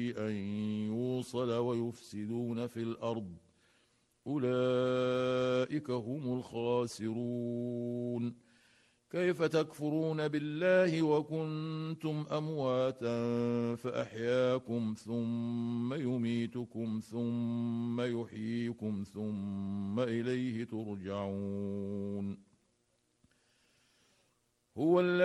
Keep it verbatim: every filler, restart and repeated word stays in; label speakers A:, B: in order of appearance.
A: أن يوصل ويفسدون في الأرض أولئك هم الخاسرون. كيف تكفرون بالله وكنتم أمواتا فأحياكم ثم يميتكم ثم يحييكم ثم إليه ترجعون. هو